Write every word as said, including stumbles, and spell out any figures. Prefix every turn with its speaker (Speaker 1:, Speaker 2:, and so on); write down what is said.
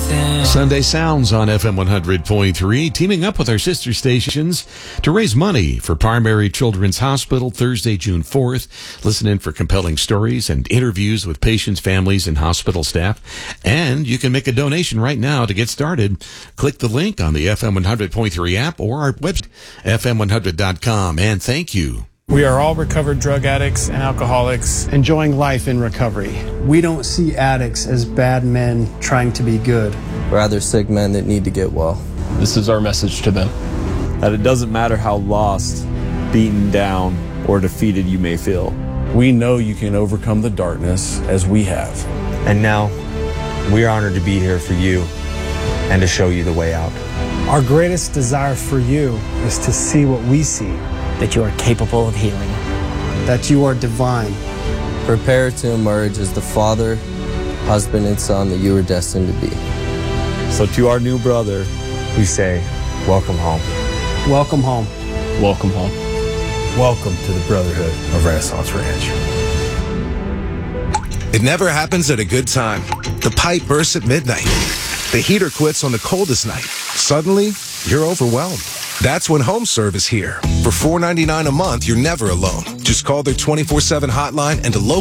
Speaker 1: something.
Speaker 2: Sunday Sounds on F M one hundred point three, teaming up with our sister stations to raise money for Primary Children's Hospital Thursday, June fourth. Listen in for compelling stories and interviews with patients, families, and hospital staff. And you can make a donation right now to get started. Click the link on the F M one hundred point three app or our website, F M one hundred dot com. And thank you.
Speaker 3: We are all recovered drug addicts and alcoholics
Speaker 4: enjoying life in recovery.
Speaker 5: We don't see addicts as bad men trying to be good.
Speaker 6: Rather sick men that need to get well.
Speaker 7: This is our message to them.
Speaker 8: That it doesn't matter how lost, beaten down, or defeated you may feel.
Speaker 9: We know you can overcome the darkness as we have.
Speaker 10: And now, we are honored to be here for you and to show you the way out.
Speaker 5: Our greatest desire for you is to see what we see.
Speaker 1: That you are capable of healing.
Speaker 5: That you are divine.
Speaker 6: Prepare to emerge as the father, husband, and son that you were destined to be.
Speaker 8: So to our new brother,
Speaker 10: we say, welcome home.
Speaker 5: Welcome home.
Speaker 7: Welcome home.
Speaker 9: Welcome to the Brotherhood of Renaissance Ranch.
Speaker 11: It never happens at a good time. The pipe bursts at midnight. The heater quits on the coldest night. Suddenly, you're overwhelmed. That's when HomeServe is here. For four ninety-nine a month, you're never alone. Just call their twenty-four seven hotline and a local